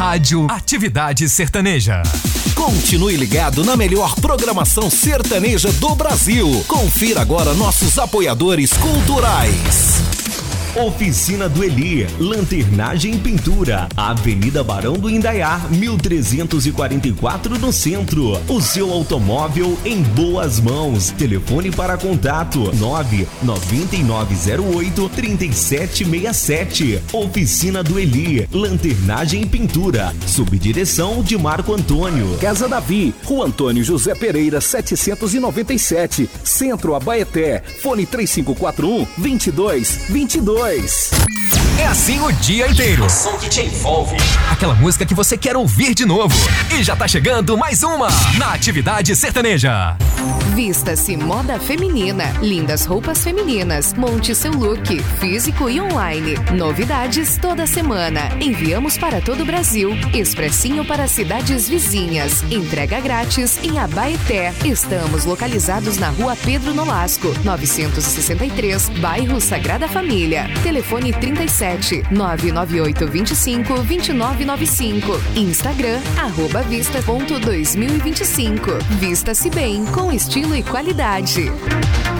Rádio Atividade Sertaneja. Continue ligado na melhor programação sertaneja do Brasil. Confira agora nossos apoiadores culturais. Oficina do Eli, lanternagem e pintura, Avenida Barão do Indaiá, 1344 no centro. O seu automóvel em boas mãos. Telefone para contato 99908-3767. Oficina do Eli, lanternagem e pintura, subdireção de Marco Antônio. Casa Davi, Rua Antônio José Pereira 797, Centro Abaeté. Fone 3541-2222. É assim o dia inteiro. O som que te envolve. Aquela música que você quer ouvir de novo. E já tá chegando mais uma na Atividade Sertaneja. Vista-se moda feminina, lindas roupas femininas, monte seu look, físico e online. Novidades toda semana. Enviamos para todo o Brasil. Expressinho para cidades vizinhas. Entrega grátis em Abaeté. Estamos localizados na Rua Pedro Nolasco, 963, bairro Sagrada Família. Telefone 37 998 25 2995. Instagram @vista.2025. Vista-se bem com estilo e qualidade.